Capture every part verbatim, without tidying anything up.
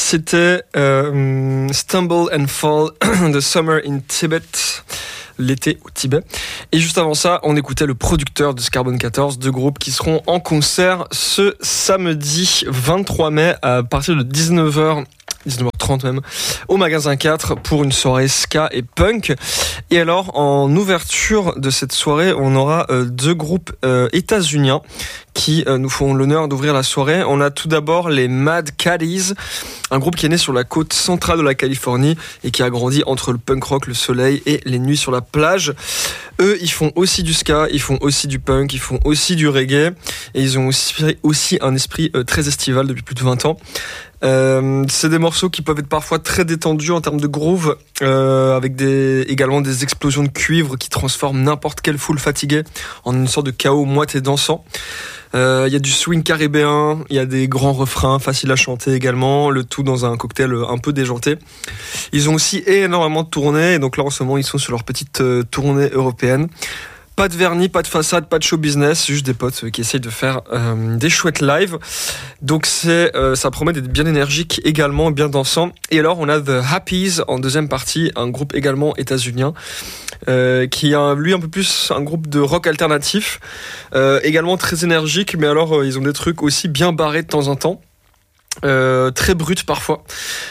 c'était euh, Stumble and Fall de Summer in Tibet, l'été au Tibet. Et juste avant ça, on écoutait le producteur de Scarbone quatorze, deux groupes qui seront en concert ce samedi vingt-trois mai à partir de dix-neuf heures. dix-neuf heures trente même, au magasin quatre pour une soirée ska et punk. Et alors, en ouverture de cette soirée, on aura euh, deux groupes euh, états-uniens qui euh, nous font l'honneur d'ouvrir la soirée. On a tout d'abord les Mad Caddies, un groupe qui est né sur la côte centrale de la Californie et qui a grandi entre le punk rock, le soleil et les nuits sur la plage. Eux, ils font aussi du ska, ils font aussi du punk, ils font aussi du reggae et ils ont aussi, aussi un esprit euh, très estival depuis plus de vingt ans. Euh, c'est des morceaux qui peuvent être parfois très détendus en termes de groove, euh, avec des, également des explosions de cuivre qui transforment n'importe quelle foule fatiguée en une sorte de chaos moite et dansant. Il euh, y a du swing caribéen, il y a des grands refrains faciles à chanter également, le tout dans un cocktail un peu déjanté. Ils ont aussi énormément de tournées, et donc là en ce moment ils sont sur leur petite euh, tournée européenne. Pas de vernis, pas de façade, pas de show business, juste des potes qui essayent de faire euh, des chouettes live. Donc c'est, euh, ça promet d'être bien énergique également, bien dansant. Et alors on a The Happies en deuxième partie, un groupe également états-unien, euh, qui est lui un peu plus un groupe de rock alternatif, euh, également très énergique, mais alors euh, ils ont des trucs aussi bien barrés de temps en temps. Euh, très brutes parfois.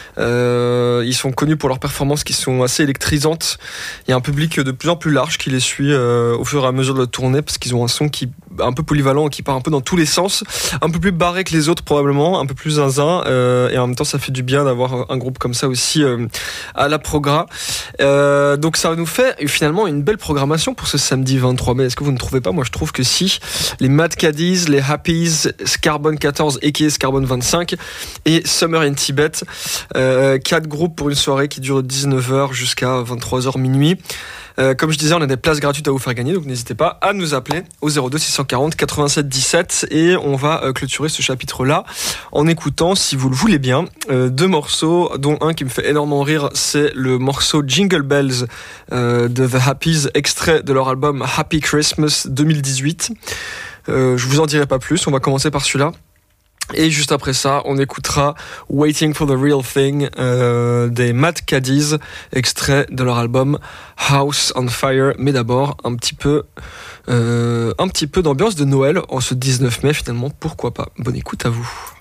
Euh, ils sont connus pour leurs performances qui sont assez électrisantes. Il y a un public de plus en plus large qui les suit euh, au fur et à mesure de la tournée parce qu'ils ont un son qui un peu polyvalent, qui part un peu dans tous les sens, un peu plus barré que les autres probablement, un peu plus zinzin, euh, et en même temps ça fait du bien d'avoir un groupe comme ça aussi euh, à la progra. Euh, donc ça nous fait finalement une belle programmation pour ce samedi vingt-trois mai. Est-ce que vous ne trouvez pas? Moi je trouve que si. Les Mad Caddies, les Happies, Scarbone quatorze aka Scarbone vingt-cinq et Summer in Tibet, euh, quatre groupes pour une soirée qui dure de dix-neuf heures jusqu'à vingt-trois heures minuit. Euh, comme je disais, on a des places gratuites à vous faire gagner, donc n'hésitez pas à nous appeler au zéro deux six cent quarante quatre-vingt-sept dix-sept et on va euh, clôturer ce chapitre-là en écoutant, si vous le voulez bien, euh, deux morceaux, dont un qui me fait énormément rire, c'est le morceau Jingle Bells euh, de The Happies, extrait de leur album Happy Christmas deux mille dix-huit. Euh, je vous en dirai pas plus, on va commencer par celui-là. Et juste après ça, on écoutera Waiting for the Real Thing euh, des Mad Caddies, extrait de leur album House on Fire. Mais d'abord, un petit peu, euh, un petit peu d'ambiance de Noël en ce dix-neuf mai finalement, pourquoi pas. Bonne écoute à vous.